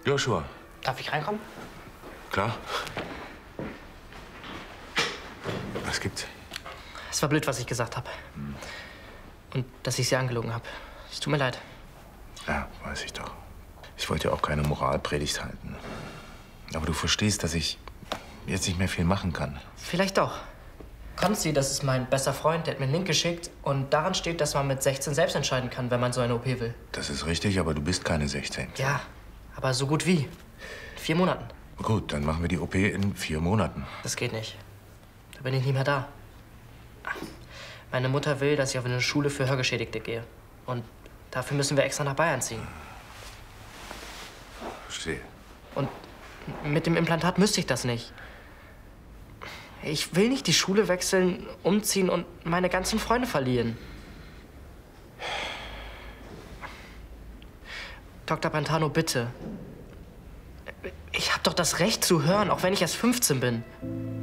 Joshua. Darf ich reinkommen? Klar. Was gibt's? Es war blöd, was ich gesagt habe. Und dass ich Sie angelogen habe. Es tut mir leid. Ja, weiß ich doch. Ich wollte ja auch keine Moralpredigt halten. Aber du verstehst, dass ich jetzt nicht mehr viel machen kann. Vielleicht doch. Konzi, das ist mein bester Freund, der hat mir einen Link geschickt. Und daran steht, dass man mit 16 selbst entscheiden kann, wenn man so eine OP will. Das ist richtig, aber du bist keine 16. Ja, aber so gut wie. In 4 Monaten. Gut, dann machen wir die OP in 4 Monaten. Das geht nicht. Da bin ich nicht mehr da. Meine Mutter will, dass ich auf eine Schule für Hörgeschädigte gehe. Und dafür müssen wir extra nach Bayern ziehen. Verstehe. Und mit dem Implantat müsste ich das nicht. Ich will nicht die Schule wechseln, umziehen und meine ganzen Freunde verlieren. Dr. Pantano, bitte. Ich habe doch das Recht zu hören, auch wenn ich erst 15 bin.